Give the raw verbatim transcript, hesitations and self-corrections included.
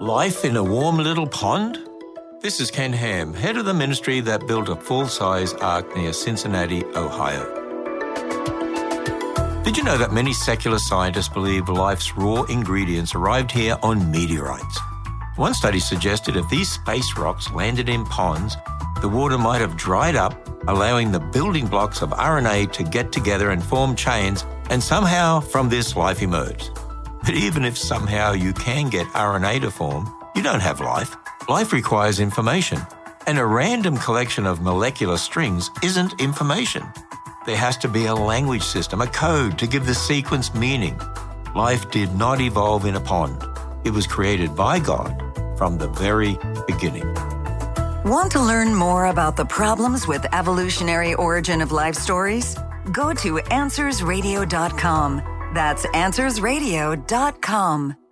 Life in a warm little pond? This is Ken Ham, head of the ministry that built a full-size ark near Cincinnati, Ohio. Did you know that many secular scientists believe life's raw ingredients arrived here on meteorites? One study suggested if these space rocks landed in ponds, the water might have dried up, allowing the building blocks of R N A to get together and form chains, and somehow from this life emerged. But even if somehow you can get R N A to form, you don't have life. Life requires information, and a random collection of molecular strings isn't information. There has to be a language system, a code to give the sequence meaning. Life did not evolve in a pond. It was created by God from the very beginning. Want to learn more about the problems with evolutionary origin of life stories? Go to answers radio dot com. That's answers radio dot com.